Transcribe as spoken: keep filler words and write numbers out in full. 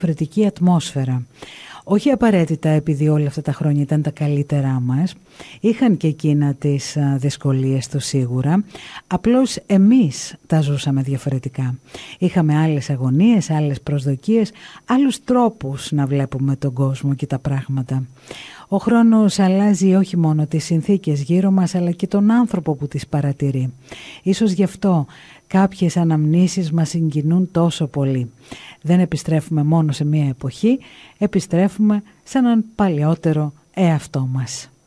διαφορετική ατμόσφαιρα. Όχι απαραίτητα επειδή όλα αυτά τα χρόνια ήταν τα καλύτερά μας, είχαν και εκείνα τις δυσκολίες του σίγουρα, απλώς εμείς τα ζούσαμε διαφορετικά. Είχαμε άλλες αγωνίες, άλλες προσδοκίες, άλλους τρόπους να βλέπουμε τον κόσμο και τα πράγματα. Ο χρόνος αλλάζει όχι μόνο τις συνθήκες γύρω μας, αλλά και τον άνθρωπο που τις παρατηρεί. Ίσως γι' αυτό κάποιες αναμνήσεις μας συγκινούν τόσο πολύ. Δεν επιστρέφουμε μόνο σε μία εποχή, επιστρέφουμε σε έναν παλαιότερο εαυτό μας.